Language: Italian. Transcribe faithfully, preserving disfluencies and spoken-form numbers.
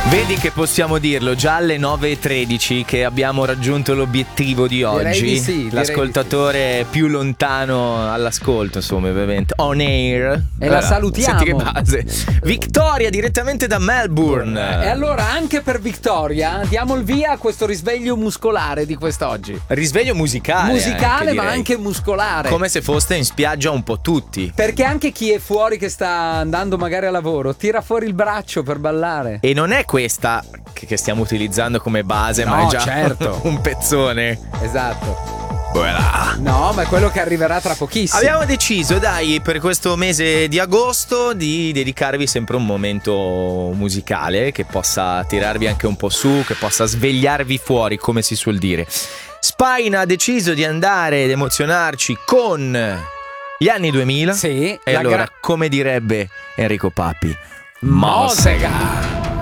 Vedi che possiamo dirlo già alle nove e tredici che abbiamo raggiunto l'obiettivo di oggi. Direi di sì, direi L'ascoltatore di sì. più lontano all'ascolto, insomma, ovviamente. On air. E la salutiamo. Senti che base. Victoria direttamente da Melbourne. E allora anche per Victoria diamo il via a questo risveglio muscolare di quest'oggi. Risveglio musicale. Musicale, anche, ma direi. anche muscolare. Come se foste in spiaggia un po' tutti. Perché anche chi è fuori che sta andando magari a lavoro tira fuori il braccio per ballare. E non è questa che stiamo utilizzando come base, No, ma è già certo. un pezzone. Esatto. Voilà. No, ma è quello che arriverà tra pochissimo. Abbiamo deciso, dai, per questo mese di agosto di dedicarvi sempre un momento musicale che possa tirarvi anche un po' su, che possa svegliarvi fuori, come si suol dire. Spine ha deciso di andare ed emozionarci con gli anni duemila. Sì. E la allora, gra- come direbbe Enrico Papi, Mosega.